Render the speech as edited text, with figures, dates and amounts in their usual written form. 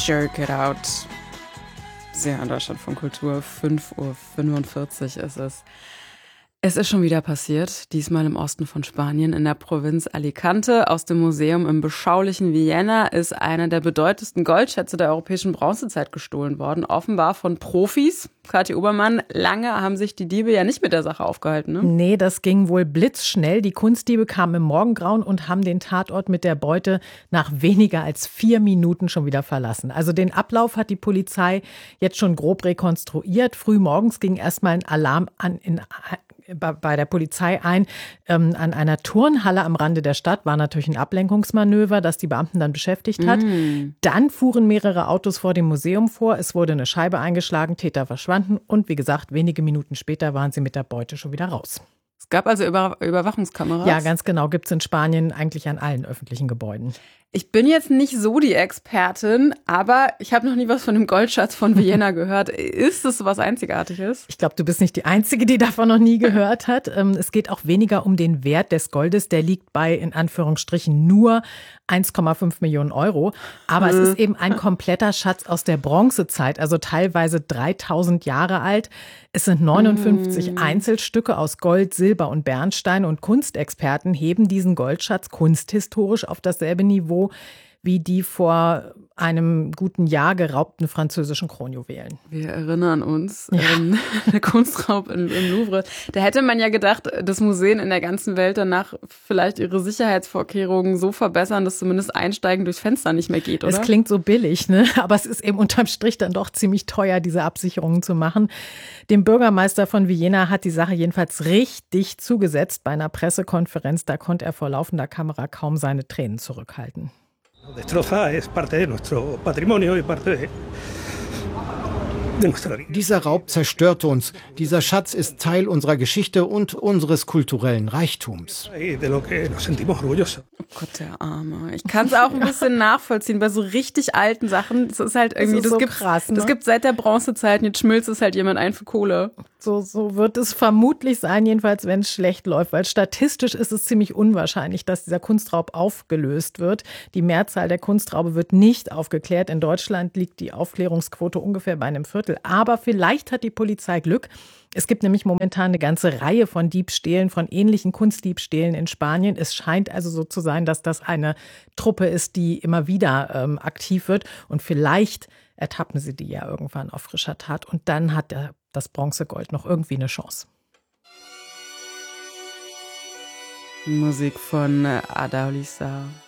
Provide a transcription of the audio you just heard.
Jerk It Out. Sehr in Deutschland von Kultur. 5:45 Uhr ist es. Es ist schon wieder passiert, diesmal im Osten von Spanien, in der Provinz Alicante. Aus dem Museum im beschaulichen Vienna ist einer der bedeutendsten Goldschätze der europäischen Bronzezeit gestohlen worden. Offenbar von Profis. Kathi Obermann, lange haben sich die Diebe ja nicht mit der Sache aufgehalten, ne? Nee, das ging wohl blitzschnell. Die Kunstdiebe kamen im Morgengrauen und haben den Tatort mit der Beute nach weniger als 4 Minuten schon wieder verlassen. Also den Ablauf hat die Polizei jetzt schon grob rekonstruiert. Frühmorgens ging erstmal ein Alarm bei der Polizei ein. An einer Turnhalle am Rande der Stadt war natürlich ein Ablenkungsmanöver, das die Beamten dann beschäftigt hat. Dann fuhren mehrere Autos vor dem Museum vor. Es wurde eine Scheibe eingeschlagen, Täter verschwanden und wie gesagt, wenige Minuten später waren sie mit der Beute schon wieder raus. Es gab also Überwachungskameras? Ja, ganz genau. Gibt es in Spanien eigentlich an allen öffentlichen Gebäuden. Ich bin jetzt nicht so die Expertin, aber ich habe noch nie was von dem Goldschatz von Vienna gehört. Ist das was Einzigartiges? Ich glaube, du bist nicht die Einzige, die davon noch nie gehört hat. Es geht auch weniger um den Wert des Goldes. Der liegt bei, in Anführungsstrichen, nur 1,5 Millionen Euro. Aber es ist eben ein kompletter Schatz aus der Bronzezeit, also teilweise 3000 Jahre alt. Es sind 59 Einzelstücke aus Gold, Silber und Bernstein. Und Kunstexperten heben diesen Goldschatz kunsthistorisch auf dasselbe Niveau wie die vor einem guten Jahr geraubten französischen Kronjuwelen. Wir erinnern uns, der Kunstraub im Louvre. Da hätte man ja gedacht, dass Museen in der ganzen Welt danach vielleicht ihre Sicherheitsvorkehrungen so verbessern, dass zumindest Einsteigen durchs Fenster nicht mehr geht, oder? Es klingt so billig, ne? Aber es ist eben unterm Strich dann doch ziemlich teuer, diese Absicherungen zu machen. Dem Bürgermeister von Vienna hat die Sache jedenfalls richtig zugesetzt. Bei einer Pressekonferenz, da konnte er vor laufender Kamera kaum seine Tränen zurückhalten. Dieser Raub zerstört uns. Dieser Schatz ist Teil unserer Geschichte und unseres kulturellen Reichtums. Oh Gott, der Arme. Ich kann es auch ein bisschen nachvollziehen bei so richtig alten Sachen. Das ist halt irgendwie, das ist krass, ne? Das gibt seit der Bronzezeit und jetzt schmilzt es halt jemand ein für Kohle. So wird es vermutlich sein, jedenfalls wenn es schlecht läuft, weil statistisch ist es ziemlich unwahrscheinlich, dass dieser Kunstraub aufgelöst wird. Die Mehrzahl der Kunstraube wird nicht aufgeklärt. In Deutschland liegt die Aufklärungsquote ungefähr bei einem Viertel. Aber vielleicht hat die Polizei Glück. Es gibt nämlich momentan eine ganze Reihe von Diebstählen, von ähnlichen Kunstdiebstählen in Spanien. Es scheint also so zu sein, dass das eine Truppe ist, die immer wieder aktiv wird. Und vielleicht ertappen sie die ja irgendwann auf frischer Tat. Und dann hat das Bronzegold noch irgendwie eine Chance. Musik von Ada Olisa.